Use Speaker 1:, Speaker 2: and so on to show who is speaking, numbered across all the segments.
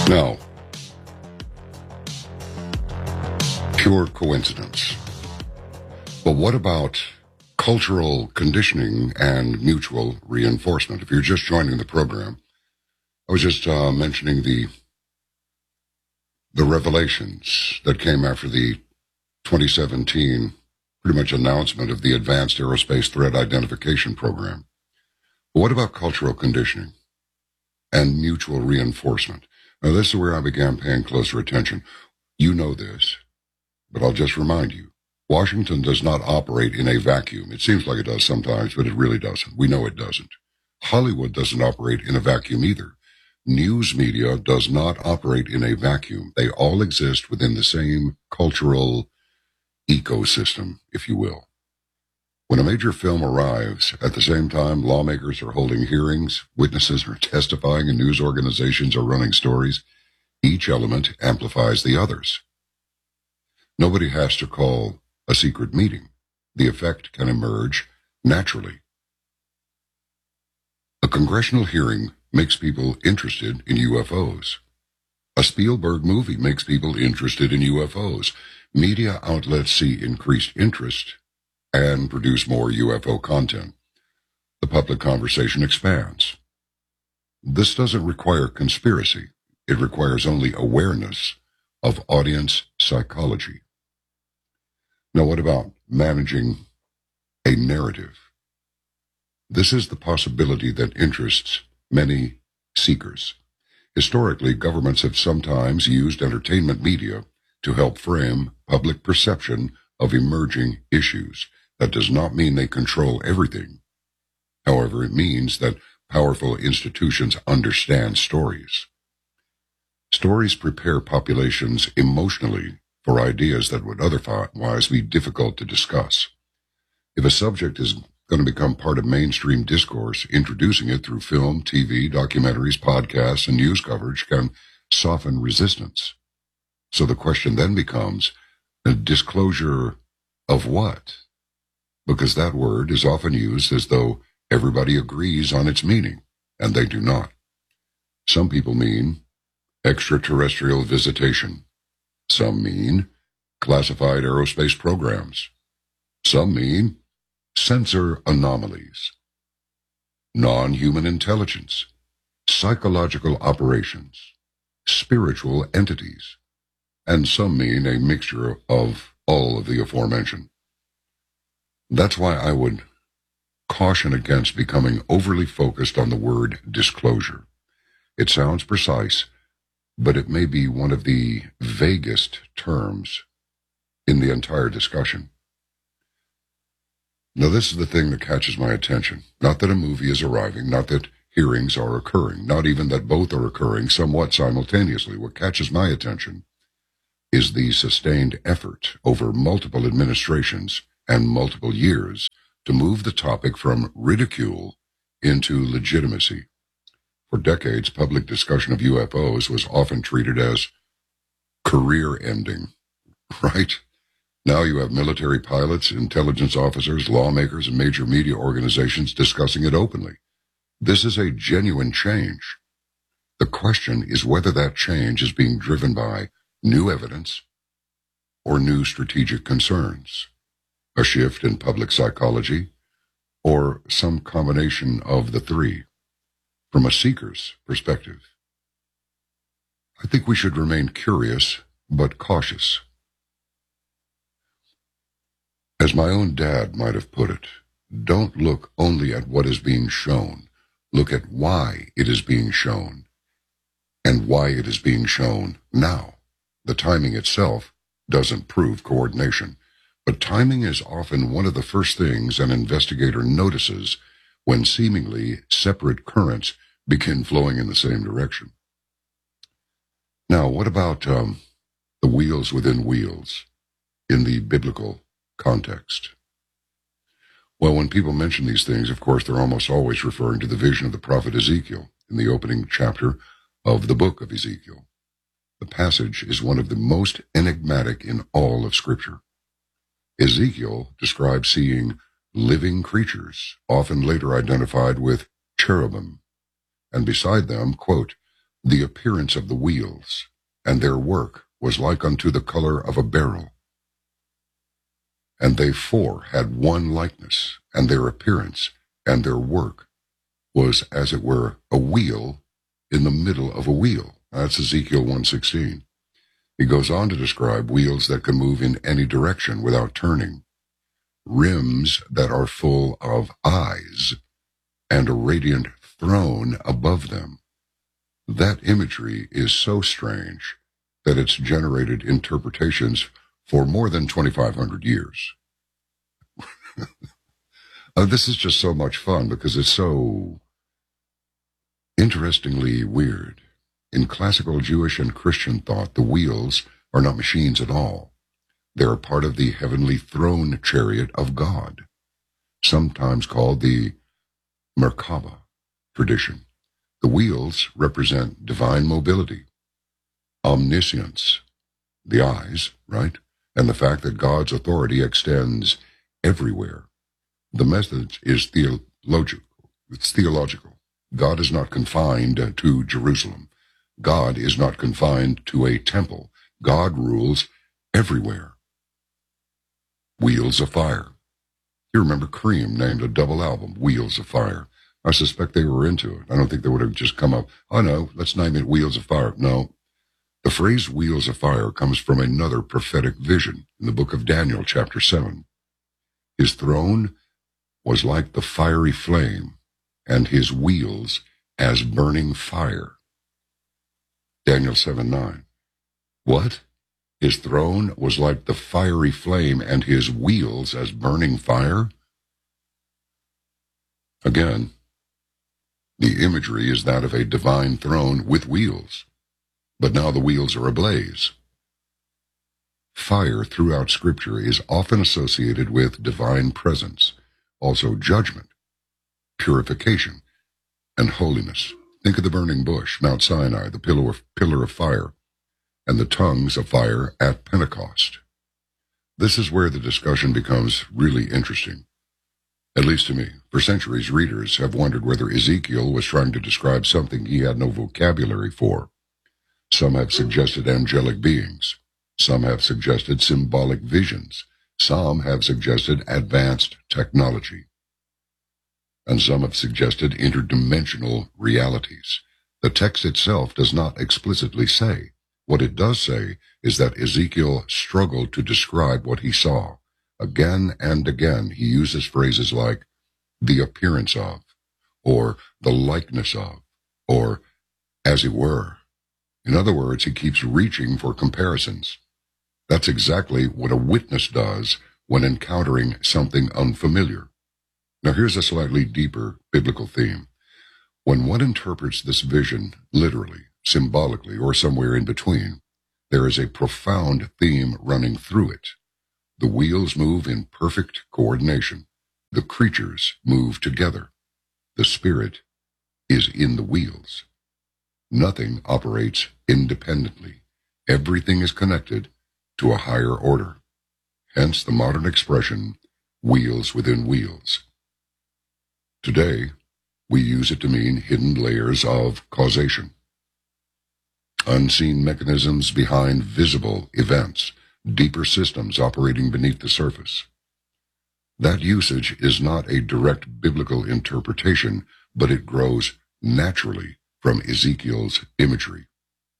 Speaker 1: Now, pure coincidence. But what about cultural conditioning and mutual reinforcement? If you're just joining the program, I was just mentioning the revelations that came after the 2017 pretty much announcement of the Advanced Aerospace Threat Identification Program. But what about cultural conditioning and mutual reinforcement? Now, this is where I began paying closer attention. You know this, but I'll just remind you. Washington does not operate in a vacuum. It seems like it does sometimes, but it really doesn't. We know it doesn't. Hollywood doesn't operate in a vacuum either. News media does not operate in a vacuum. They all exist within the same cultural ecosystem, if you will. When a major film arrives, at the same time, lawmakers are holding hearings, witnesses are testifying, and news organizations are running stories. Each element amplifies the others. Nobody has to call a secret meeting. The effect can emerge naturally. A congressional hearing makes people interested in UFOs. A Spielberg movie makes people interested in UFOs. Media outlets see increased interest and produce more UFO content. The public conversation expands. This doesn't require conspiracy. It requires only awareness of audience psychology. Now, what about managing a narrative? This is the possibility that interests many seekers. Historically, governments have sometimes used entertainment media to help frame public perception of emerging issues. That does not mean they control everything. However, it means that powerful institutions understand stories. Stories prepare populations emotionally for ideas that would otherwise be difficult to discuss. If a subject is going to become part of mainstream discourse, introducing it through film, TV, documentaries, podcasts, and news coverage can soften resistance. So the question then becomes, a disclosure of what? Because that word is often used as though everybody agrees on its meaning, and they do not. Some people mean extraterrestrial visitation. Some mean classified aerospace programs. Some mean sensor anomalies, non-human intelligence, psychological operations, spiritual entities, and some mean a mixture of all of the aforementioned. That's why I would caution against becoming overly focused on the word disclosure. It sounds precise, but it may be one of the vaguest terms in the entire discussion. Now, this is the thing that catches my attention. Not that a movie is arriving, not that hearings are occurring, not even that both are occurring somewhat simultaneously. What catches my attention is the sustained effort over multiple administrations and multiple years to move the topic from ridicule into legitimacy. For decades, public discussion of UFOs was often treated as career-ending, right? Now you have military pilots, intelligence officers, lawmakers, and major media organizations discussing it openly. This is a genuine change. The question is whether that change is being driven by new evidence or new strategic concerns, a shift in public psychology, or some combination of the three. From a seeker's perspective, I think we should remain curious but cautious. As my own dad might have put it, don't look only at what is being shown. Look at why it is being shown and why it is being shown now. The timing itself doesn't prove coordination, but timing is often one of the first things an investigator notices when seemingly separate currents begin flowing in the same direction. Now, what about the wheels within wheels in the biblical context? Well, when people mention these things, of course, they're almost always referring to the vision of the prophet Ezekiel in the opening chapter of the book of Ezekiel. The passage is one of the most enigmatic in all of Scripture. Ezekiel describes seeing living creatures, often later identified with cherubim, and beside them, quote, The appearance of the wheels, and their work was like unto the color of a beryl. And they four had one likeness, and their appearance, and their work was as it were a wheel in the middle of a wheel. That's Ezekiel 1:16. He goes on to describe wheels that can move in any direction without turning, rims that are full of eyes, and a radiant throne above them. That imagery is so strange that it's generated interpretations for more than 2,500 years. This is just so much fun because it's so interestingly weird. In classical Jewish and Christian thought, the wheels are not machines at all. They are part of the heavenly throne chariot of God, sometimes called the Merkabah tradition. The wheels represent divine mobility, omniscience, the eyes, right? And the fact that God's authority extends everywhere. The message is theological. It's theological. God is not confined to Jerusalem. God is not confined to a temple. God rules everywhere. Wheels of Fire. You remember Cream named a double album, Wheels of Fire. I suspect they were into it. I don't think they would have just come up, oh no, let's name it Wheels of Fire. No. The phrase Wheels of Fire comes from another prophetic vision in the book of Daniel, chapter 7. His throne was like the fiery flame, and his wheels as burning fire. Daniel 7:9. What? His throne was like the fiery flame, and his wheels as burning fire? Again, the imagery is that of a divine throne with wheels, but now the wheels are ablaze. Fire throughout Scripture is often associated with divine presence, also judgment, purification, and holiness. Think of the burning bush, Mount Sinai, the pillar of fire, and the tongues of fire at Pentecost. This is where the discussion becomes really interesting, at least to me. For centuries, readers have wondered whether Ezekiel was trying to describe something he had no vocabulary for. Some have suggested angelic beings. Some have suggested symbolic visions. Some have suggested advanced technology. And some have suggested interdimensional realities. The text itself does not explicitly say. What it does say is that Ezekiel struggled to describe what he saw. Again and again, he uses phrases like the appearance of, or the likeness of, or as it were. In other words, he keeps reaching for comparisons. That's exactly what a witness does when encountering something unfamiliar. Now here's a slightly deeper biblical theme. When one interprets this vision literally, symbolically, or somewhere in between, there is a profound theme running through it. The wheels move in perfect coordination. The creatures move together. The Spirit is in the wheels. Nothing operates independently. Everything is connected to a higher order. Hence the modern expression, wheels within wheels. Today, we use it to mean hidden layers of causation, unseen mechanisms behind visible events, deeper systems operating beneath the surface. That usage is not a direct biblical interpretation, but it grows naturally from Ezekiel's imagery.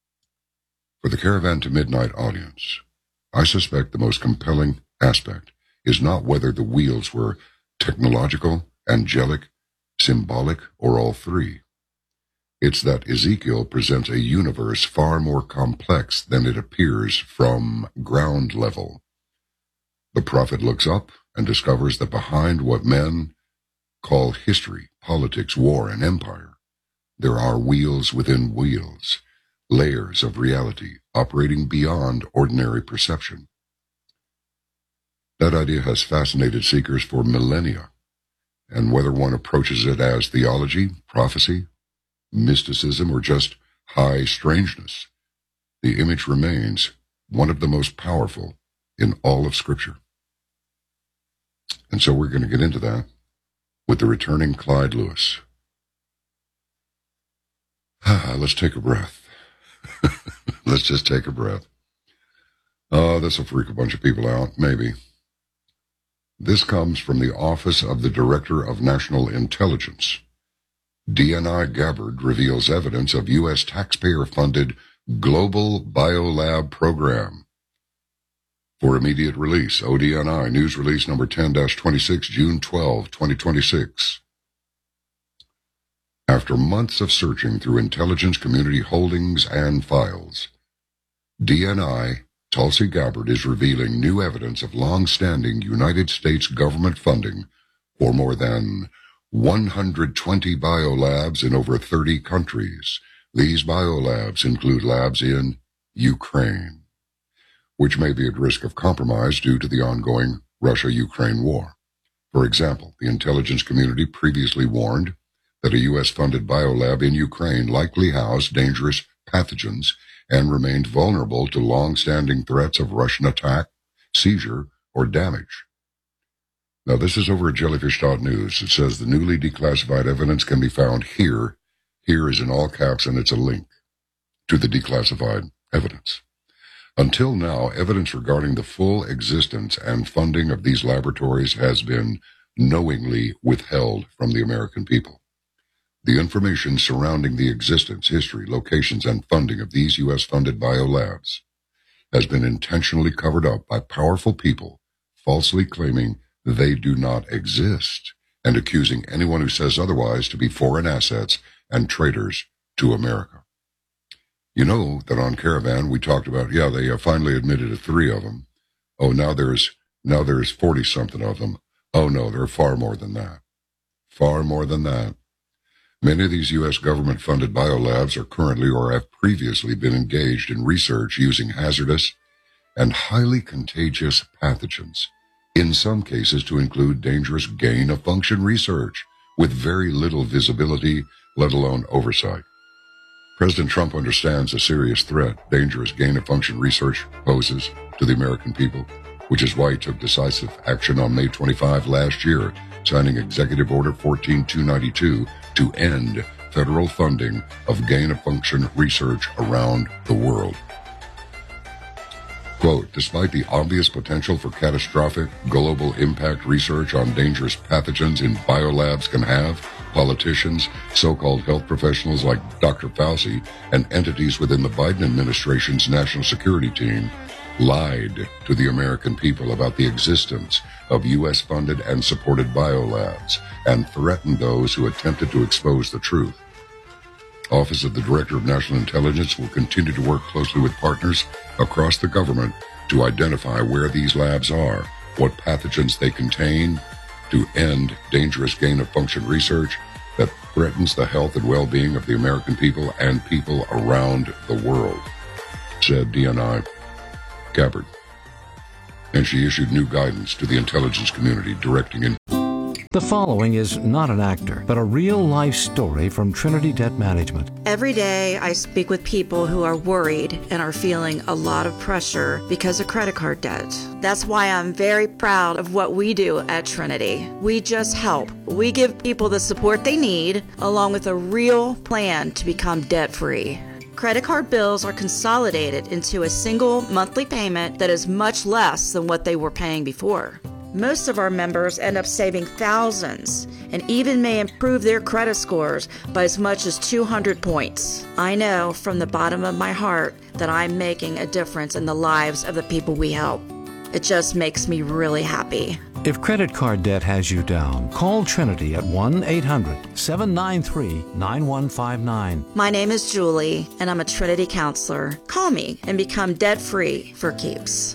Speaker 1: For the Caravan to Midnight audience, I suspect the most compelling aspect is not whether the wheels were technological, angelic, symbolic, or all three. It's that Ezekiel presents a universe far more complex than it appears from ground level. The prophet looks up and discovers that behind what men call history, politics, war, and empire, there are wheels within wheels, layers of reality operating beyond ordinary perception. That idea has fascinated seekers for millennia, and whether one approaches it as theology, prophecy, mysticism, or just high strangeness, the image remains one of the most powerful in all of Scripture. And so we're going to get into that with the returning Clyde Lewis. Let's take a breath. Let's just take a breath. Oh, this will freak a bunch of people out, maybe. This comes from the Office of the Director of National Intelligence. DNI Gabbard reveals evidence of U.S. taxpayer-funded Global Biolab Program. For immediate release, ODNI, News Release Number 10-26, June 12, 2026. After months of searching through intelligence community holdings and files, DNI Tulsi Gabbard is revealing new evidence of long-standing United States government funding for more than 120 biolabs in over 30 countries. These biolabs include labs in Ukraine, which may be at risk of compromise due to the ongoing Russia-Ukraine war. For example, the intelligence community previously warned that a U.S.-funded biolab in Ukraine likely housed dangerous pathogens and remained vulnerable to long-standing threats of Russian attack, seizure, or damage. Now, this is over at jellyfish.news. It says the newly declassified evidence can be found here. Here is in all caps, and it's a link to the declassified evidence. Until now, evidence regarding the full existence and funding of these laboratories has been knowingly withheld from the American people. The information surrounding the existence, history, locations, and funding of these U.S.-funded biolabs has been intentionally covered up by powerful people falsely claiming they do not exist and accusing anyone who says otherwise to be foreign assets and traitors to America. You know that on Caravan we talked about, they finally admitted to 3 of them. Oh, now there's 40-something of them. Oh, no, there are far more than that. Far more than that. Many of these U.S. government-funded biolabs are currently or have previously been engaged in research using hazardous and highly contagious pathogens, in some cases to include dangerous gain-of-function research with very little visibility, let alone oversight. President Trump understands the serious threat dangerous gain-of-function research poses to the American people, which is why he took decisive action on May 25 last year, signing Executive Order 14292 to end federal funding of gain-of-function research around the world. Quote, despite the obvious potential for catastrophic global impact research on dangerous pathogens in biolabs can have, politicians, so-called health professionals like Dr. Fauci, and entities within the Biden administration's national security team lied to the American people about the existence of U.S.-funded and supported biolabs and threatened those who attempted to expose the truth. Office of the Director of National Intelligence will continue to work closely with partners across the government to identify where these labs are, what pathogens they contain, to end dangerous gain-of-function research that threatens the health and well-being of the American people and people around the world, said DNI Gabbard. And she issued new guidance to the intelligence community directing in.
Speaker 2: The following is not an actor, but a real-life story from Trinity Debt Management.
Speaker 3: Every day I speak with people who are worried and are feeling a lot of pressure because of credit card debt. That's why I'm very proud of what we do at Trinity. We just help. We give people the support they need, along with a real plan to become debt-free. Credit card bills are consolidated into a single monthly payment that is much less than what they were paying before. Most of our members end up saving thousands and even may improve their credit scores by as much as 200 points. I know from the bottom of my heart that I'm making a difference in the lives of the people we help. It just makes me really happy.
Speaker 2: If credit card debt has you down, call Trinity at 1-800-793-9159.
Speaker 3: My name is Julie, and I'm a Trinity counselor. Call me and become debt-free for keeps.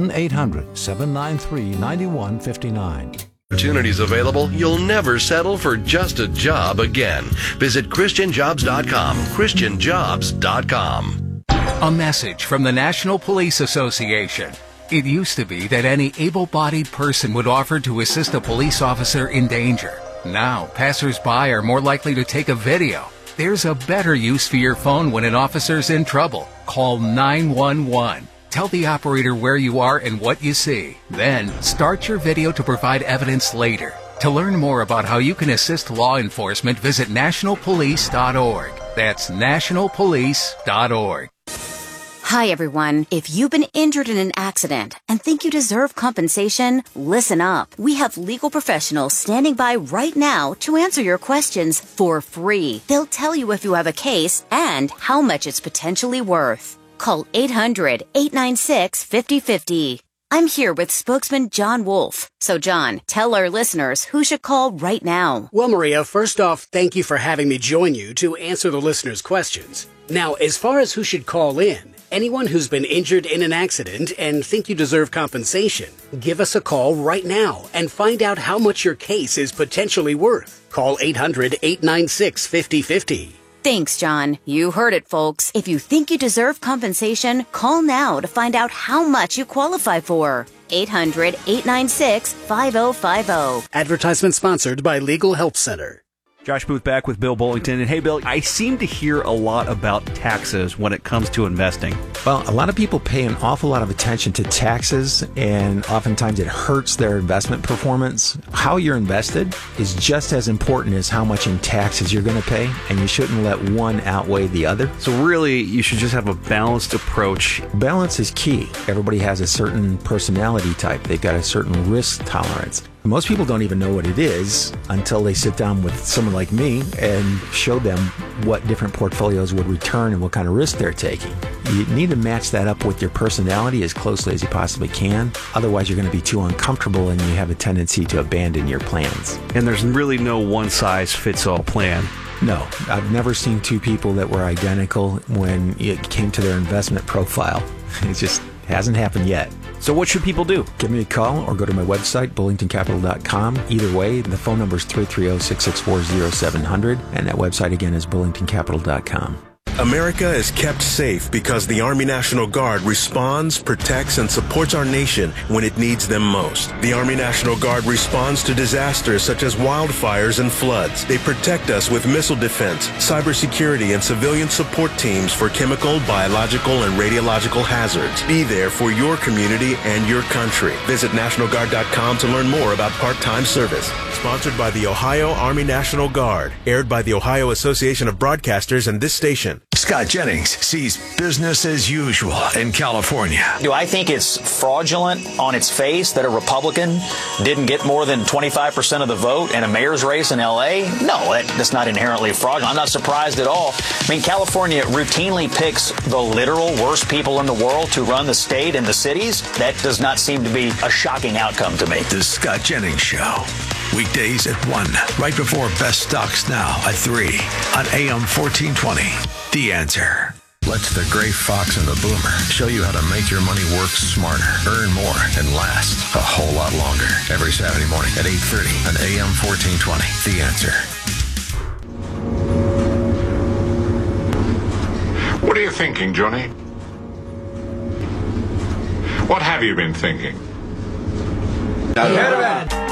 Speaker 2: 1-800-793-9159.
Speaker 4: Opportunities available. You'll never settle for just a job again. Visit ChristianJobs.com. ChristianJobs.com.
Speaker 5: A message from the National Police Association. It used to be that any able-bodied person would offer to assist a police officer in danger. Now, passers-by are more likely to take a video. There's a better use for your phone when an officer's in trouble. Call 911. Tell the operator where you are and what you see. Then, start your video to provide evidence later. To learn more about how you can assist law enforcement, visit nationalpolice.org. That's nationalpolice.org.
Speaker 6: Hi, everyone. If you've been injured in an accident and think you deserve compensation, listen up. We have legal professionals standing by right now to answer your questions for free. They'll tell you if you have a case and how much it's potentially worth. Call 800-896-5050. I'm here with spokesman John Wolf. So, John, tell our listeners who should call right now.
Speaker 7: Well, Maria, first off, thank you for having me join you to answer the listeners' questions. Now, as far as who should call in, anyone who's been injured in an accident and think you deserve compensation, give us a call right now and find out how much your case is potentially worth. Call 800-896-5050.
Speaker 6: Thanks, John. You heard it, folks. If you think you deserve compensation, call now to find out how much you qualify for. 800-896-5050.
Speaker 7: Advertisement sponsored by Legal Help Center.
Speaker 8: Josh Booth back with Bill Bullington. And hey, Bill, I seem to hear a lot about taxes when it comes to investing.
Speaker 2: Well, a lot of people pay an awful lot of attention to taxes, and oftentimes it hurts their investment performance. How you're invested is just as important as how much in taxes you're going to pay, and you shouldn't let one outweigh the other.
Speaker 8: So really, you should just have a balanced approach.
Speaker 2: Balance is key. Everybody has a certain personality type. They've got a certain risk tolerance. Most people don't even know what it is until they sit down with someone like me and show them what different portfolios would return and what kind of risk they're taking. You need to match that up with your personality as closely as you possibly can. Otherwise, you're going to be too uncomfortable and you have a tendency to abandon your plans.
Speaker 8: And there's really no one-size-fits-all plan.
Speaker 2: No, I've never seen two people that were identical when it came to their investment profile. It just hasn't happened yet.
Speaker 8: So what should people do?
Speaker 2: Give me a call or go to my website, bullingtoncapital.com. Either way, the phone number is 330-664-0700, and that website again is bullingtoncapital.com.
Speaker 9: America is kept safe because the Army National Guard responds, protects, and supports our nation when it needs them most. The Army National Guard responds to disasters such as wildfires and floods. They protect us with missile defense, cybersecurity, and civilian support teams for chemical, biological, and radiological hazards. Be there for your community and your country. Visit NationalGuard.com to learn more about part-time service. Sponsored by the Ohio Army National Guard. Aired by the Ohio Association of Broadcasters and this station.
Speaker 10: Scott Jennings sees business as usual in California.
Speaker 11: Do I think it's fraudulent on its face that a Republican didn't get more than 25% of the vote in a mayor's race in L.A.? No, that's not inherently fraudulent. I'm not surprised at all. I mean, California routinely picks the literal worst people in the world to run the state and the cities. That does not seem to be a shocking outcome to me.
Speaker 10: The Scott Jennings Show. Weekdays at 1, right before Best Stocks Now at 3 on AM 1420. The Answer. Let the gray fox and the boomer show you how to make your money work smarter, earn more, and last a whole lot longer. Every Saturday morning at 8:30 on AM 1420. The Answer.
Speaker 12: What are you thinking, Johnny? What have you been thinking?
Speaker 13: Caravan.